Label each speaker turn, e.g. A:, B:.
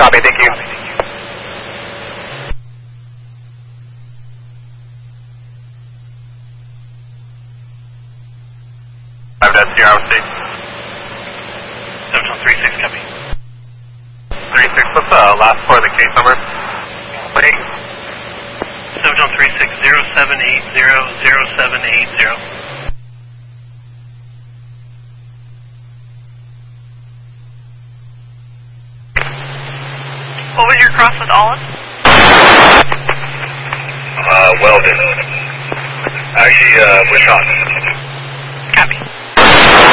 A: Copy, thank you. Zero 6.
B: 736, copy.
A: 36, what's the last part of the case number? Wait.
B: 736 0780 0780.
C: What was your cross with Olive?
A: Weldon. Actually, Wisconsin.